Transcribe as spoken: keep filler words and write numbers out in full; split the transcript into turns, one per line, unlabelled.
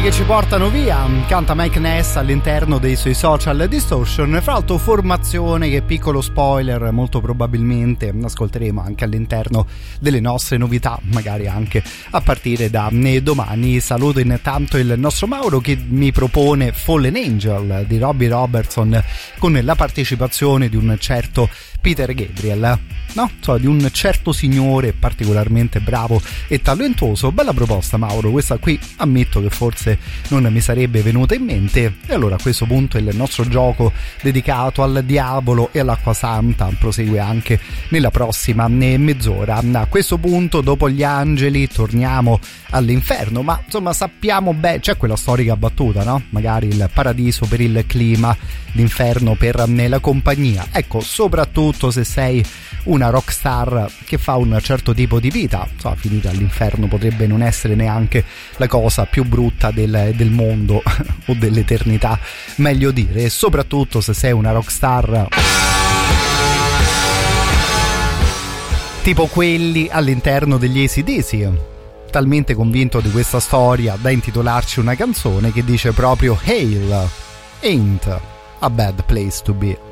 Che ci portano via, canta Mike Ness all'interno dei suoi social Distortion. Fra l'altro, formazione che, piccolo spoiler, molto probabilmente ascolteremo anche all'interno delle nostre novità, magari anche a partire da domani. Saluto intanto il nostro Mauro che mi propone Fallen Angel di Robbie Robertson con la partecipazione di un certo Peter Gabriel, no? So, di un certo signore particolarmente bravo e talentuoso. Bella proposta, Mauro, questa qui ammetto che forse non mi sarebbe venuta in mente. E allora a questo punto il nostro gioco dedicato al diavolo e all'acqua santa prosegue anche nella prossima mezz'ora. A questo punto, dopo gli angeli, torniamo all'inferno, ma insomma sappiamo bene, c'è quella storica battuta, no? Magari il paradiso per il clima, l'inferno per la compagnia. Ecco, soprattutto se sei una rockstar che fa un certo tipo di vita, so, finire all'inferno potrebbe non essere neanche la cosa più brutta del, del mondo o dell'eternità, meglio dire. E soprattutto se sei una rockstar tipo quelli all'interno degli A C D C, talmente convinto di questa storia da intitolarci una canzone che dice proprio Hell ain't a bad place to be.